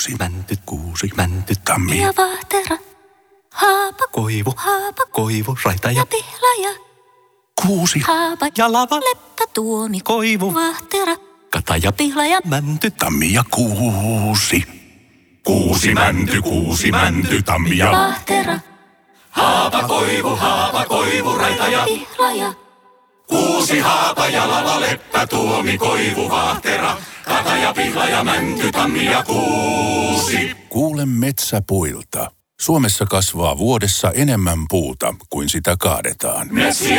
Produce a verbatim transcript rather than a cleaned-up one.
kuusi, mänty, kuusi, mänty, tammi ja vahtera, haapa, koivu, haapa, koivu, raita ja ja pihlaja, kuusi, haapa, ja lava, leppä, tuomi, koivu, vahtera, kataja, pihlaja, mänty, tammi ja kuusi. Kuusi mänty, kuusi mänty, tammi ja vahtera, haapa, koivu, haapa, koivu, raita ja pihlaja, kuusi, haapa ja lava, leppä, tuomi, koivu, vahtera, kataja, pihlaja, mänty, tammi ja kuusi. Kuule metsäpuilta. Suomessa kasvaa vuodessa enemmän puuta kuin sitä kaadetaan. Metsiä